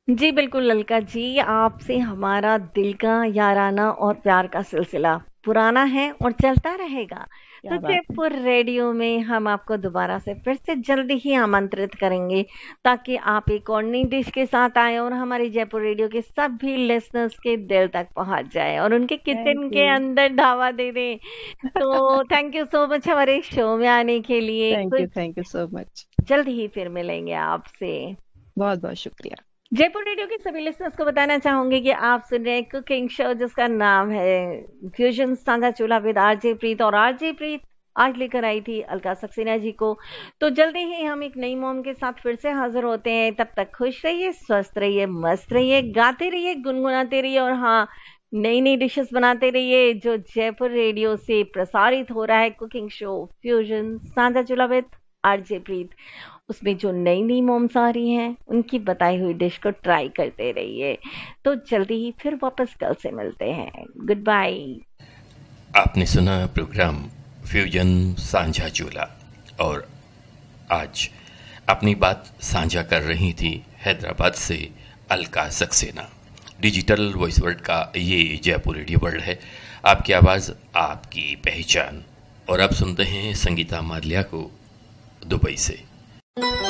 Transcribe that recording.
जी बिल्कुल अलका जी, आपसे हमारा दिल का याराना और प्यार का सिलसिला पुराना है और चलता रहेगा। तो क्या बात है। जयपुर रेडियो में हम आपको दोबारा से फिर से जल्दी ही आमंत्रित करेंगे, ताकि आप एक और नई डिश के साथ आए और हमारे जयपुर रेडियो के सभी लिसनर्स के दिल तक पहुंच जाए और उनके थैंक किचन के यू। अंदर ढावा दे दें। तो थैंक यू सो मच हमारे शो में आने के लिए। कुछ थैंक यू सो मच। जल्द ही फिर मिलेंगे आपसे। बहुत बहुत शुक्रिया। जयपुर रेडियो के सभी लिसनर्स को बताना चाहूंगी कि आप सुन रहे हैं कुकिंग शो जिसका नाम है फ्यूजन साझा चूल्हा विद आरजे प्रीत, और आरजे प्रीत आज लेकर आई थी अलका सक्सेना जी को। तो जल्दी ही हम एक नई मॉम के साथ फिर से हाजिर होते हैं। तब तक खुश रहिए, स्वस्थ रहिए, मस्त रहिए, गाते रहिए, गुनगुनाते रहिए, और हाँ, नई नई डिशेस बनाते रहिए। जो जयपुर रेडियो से प्रसारित हो रहा है कुकिंग शो फ्यूजन साझा चूल्हा विद आरजे प्रीत, उसमें जो नई नई मोम्स आ रही हैं उनकी बताई हुई डिश को ट्राई करते रहिए। तो जल्दी ही फिर वापस कल से मिलते हैं। Good bye. आपने सुना प्रोग्राम फ्यूजन सांझा चूल्हा, और आज अपनी बात साझा कर रही थी हैदराबाद से Alka Saxena. Digital voice world का ये जयपुर रेडियो वर्ल्ड है, आपकी आवाज़ आपकी पहचान। और अब सुनते हैं संगीता माल्या को दुबई से।